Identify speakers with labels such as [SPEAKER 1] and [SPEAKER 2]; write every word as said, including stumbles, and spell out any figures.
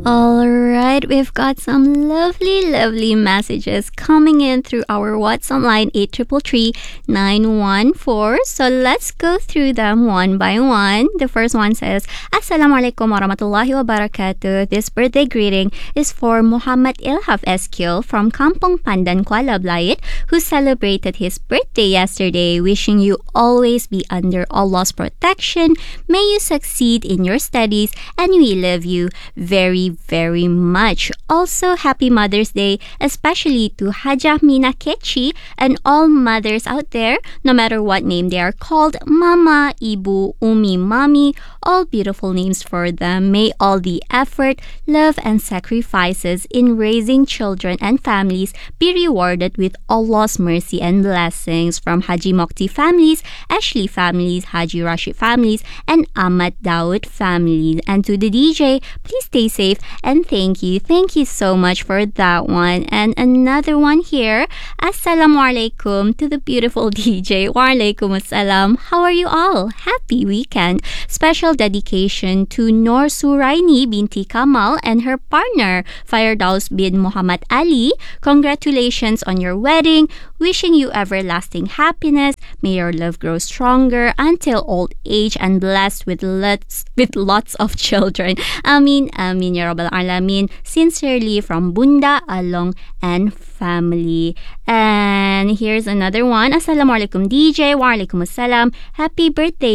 [SPEAKER 1] All right, we've got some lovely, lovely messages coming in through our WhatsApp line eight three three, nine one four. So let's go through them one by one. The first one says, Assalamualaikum warahmatullahi wabarakatuh. This birthday greeting is for Muhammad Ilhaf Eskil from Kampung Pandan, Kuala Blayit, who celebrated his birthday yesterday. Wishing you always be under Allah's protection. May you succeed in your studies, and we love you very, very much. Also, happy Mother's Day, especially to Hajah Mina Kechi and all mothers out there, no matter what name they are called, Mama, Ibu, Umi, Mami, all beautiful names for them. May all the effort, love, and sacrifices in raising children and families be rewarded with Allah's mercy and blessings. From Haji Mokti families, Ashley families, Haji Rashid families, and Ahmad Daud families. And to the D J, please stay safe and thank you. Thank you so much for that one. And another one here, Assalamualaikum to the beautiful D J. Waalaikum assalam. How are you all? Happy weekend. Special dedication to Noor Suraini binti Kamal and her partner, Firdaus bin Muhammad Ali. Congratulations on your wedding. Wishing you everlasting happiness. May your love grow stronger until old age and blessed with lots, with lots of children. Amin, amin, ya Rabbal Alamin. Sincerely from Bunda, Along, and family. And here's another one. Assalamualaikum D J. Waalaikum assalam. Happy birthday